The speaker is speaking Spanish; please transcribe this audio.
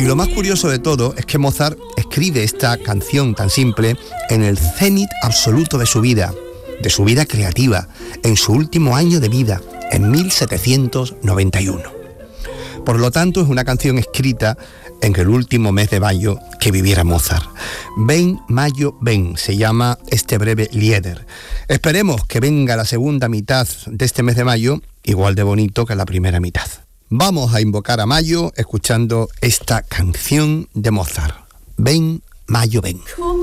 Y lo más curioso de todo es que Mozart escribe esta canción tan simple en el cenit absoluto de su vida creativa, en su último año de vida, en 1791. Por lo tanto, es una canción escrita en el último mes de mayo que viviera Mozart. Ven, mayo, ven, se llama este breve Lieder. Esperemos que venga la segunda mitad de este mes de mayo igual de bonito que la primera mitad. Vamos a invocar a mayo escuchando esta canción de Mozart. Ven, mayo, ven.